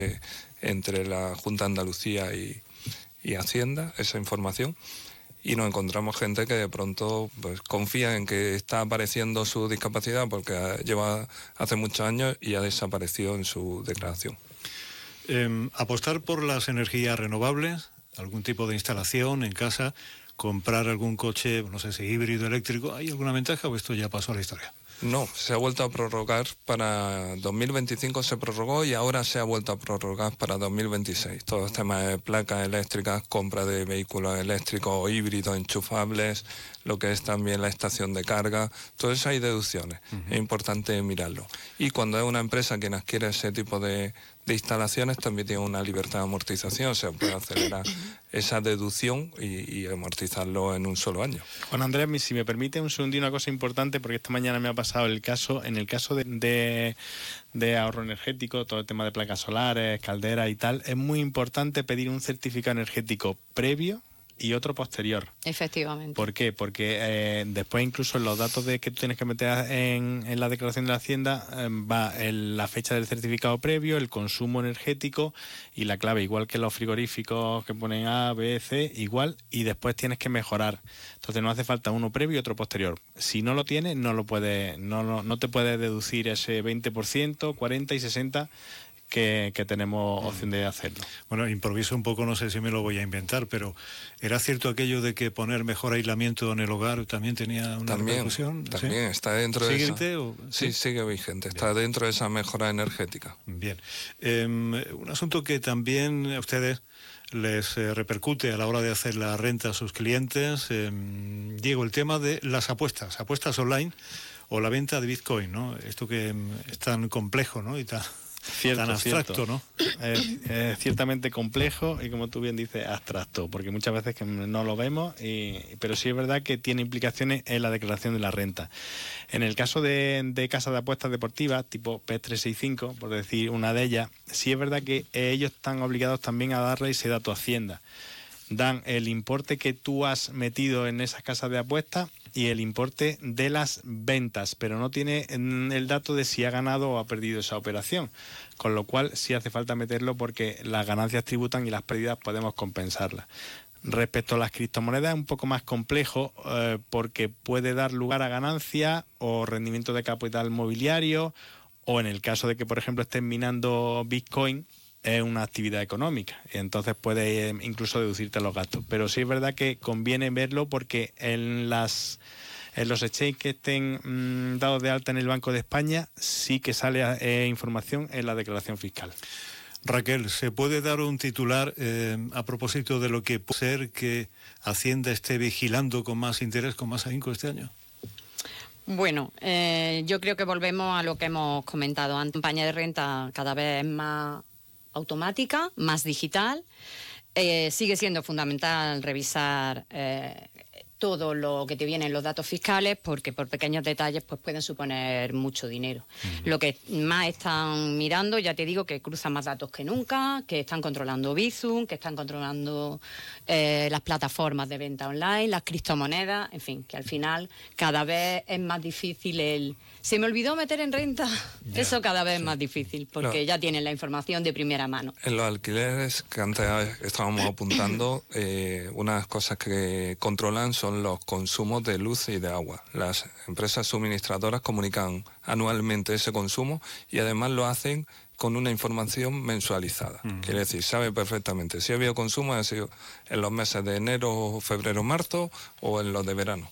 entre la Junta de Andalucía y Hacienda, esa información, y nos encontramos gente que de pronto pues confía en que está apareciendo su discapacidad porque lleva hace muchos años y ha desaparecido en su declaración. Apostar por las energías renovables, algún tipo de instalación en casa, comprar algún coche, no sé si híbrido, eléctrico, ¿hay alguna ventaja o esto ya pasó a la historia? No, se ha vuelto a prorrogar para 2025, se prorrogó y ahora se ha vuelto a prorrogar para 2026. Todos los temas de placas eléctricas, compra de vehículos eléctricos o híbridos enchufables, lo que es también la estación de carga, todo eso hay deducciones. Es importante mirarlo. Y cuando es una empresa quien adquiere ese tipo de instalaciones, también tiene una libertad de amortización, se puede acelerar esa deducción y amortizarlo en un solo año. Juan Andrés, si me permite un segundo, una cosa importante, porque esta mañana me ha pasado en el caso de ahorro energético, todo el tema de placas solares, calderas y tal, es muy importante pedir un certificado energético previo y otro posterior. Efectivamente. ¿Por qué? Porque después incluso en los datos que tú tienes que meter en la declaración de la Hacienda va la fecha del certificado previo, el consumo energético y la clave, igual que los frigoríficos que ponen A, B, C, igual, y después tienes que mejorar. Entonces no hace falta uno previo y otro posterior. Si no lo tienes, no te puedes deducir ese 20%, 40% y 60% que tenemos opción de hacerlo. Bueno, improviso un poco, no sé si me lo voy a inventar, pero ¿era cierto aquello de que poner mejor aislamiento en el hogar también tenía una repercusión? También, ¿sí? Está dentro de esa... Sí, sigue vigente, está dentro de esa mejora energética. Bien. Un asunto que también a ustedes les repercute a la hora de hacer la renta a sus clientes, Diego, el tema de las apuestas online o la venta de Bitcoin, ¿no? Esto que es tan complejo, ¿no? Y tan abstracto, ¿no? Es ciertamente complejo y, como tú bien dices, abstracto, porque muchas veces que no lo vemos, pero sí es verdad que tiene implicaciones en la declaración de la renta. En el caso de casas de apuestas deportivas, tipo Bet365, por decir una de ellas, sí es verdad que ellos están obligados también a darle ese dato a Hacienda. Dan el importe que tú has metido en esas casas de apuestas y el importe de las ventas, pero no tiene el dato de si ha ganado o ha perdido esa operación, con lo cual sí hace falta meterlo porque las ganancias tributan y las pérdidas podemos compensarlas. Respecto a las criptomonedas es un poco más complejo porque puede dar lugar a ganancias o rendimiento de capital mobiliario, o en el caso de que, por ejemplo, estén minando Bitcoin, es una actividad económica, entonces puede incluso deducirte los gastos. Pero sí es verdad que conviene verlo porque en los exchanges que estén dados de alta en el Banco de España sí que sale información en la declaración fiscal. Raquel, ¿se puede dar un titular a propósito de lo que puede ser que Hacienda esté vigilando con más interés, con más ahínco este año? Bueno, yo creo que volvemos a lo que hemos comentado antes. La campaña de renta cada vez es más automática, más digital. Sigue siendo fundamental revisar todo lo que te viene en los datos fiscales, porque por pequeños detalles pues pueden suponer mucho dinero. Lo que más están mirando, ya te digo, que cruzan más datos que nunca, que están controlando Bizum, que están controlando las plataformas de venta online, las criptomonedas, en fin, que al final cada vez es más difícil se me olvidó meter en renta. Eso cada vez es más difícil, porque ya tienen la información de primera mano. En los alquileres que antes estábamos apuntando, unas cosas que controlan son los consumos de luz y de agua. Las empresas suministradoras comunican anualmente ese consumo y además lo hacen con una información mensualizada. Quiere decir, sabe perfectamente si ha habido consumo, ha sido en los meses de enero, febrero, marzo o en los de verano.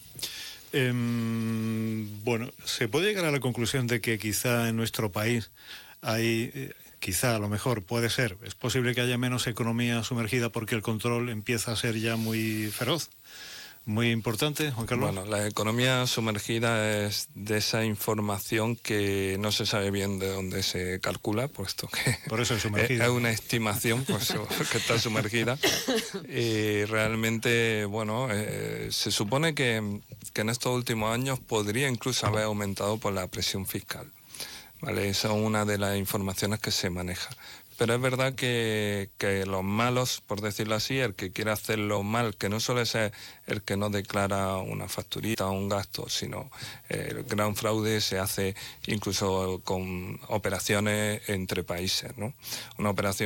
Bueno, se puede llegar a la conclusión de que quizá en nuestro país hay, quizá a lo mejor puede ser, es posible que haya menos economía sumergida porque el control empieza a ser ya muy feroz. Muy importante, Juan Carlos. Bueno, la economía sumergida es de esa información que no se sabe bien de dónde se calcula, puesto que por eso es sumergida. Es una estimación, pues, que está sumergida. Y realmente, bueno, se supone que en estos últimos años podría incluso haber aumentado por la presión fiscal. ¿Vale? Esa es una de las informaciones que se maneja. Pero es verdad que los malos, por decirlo así, el que quiere hacerlo mal, que no suele ser el que no declara una facturita o un gasto, sino el gran fraude se hace incluso con operaciones entre países, ¿no? Una operación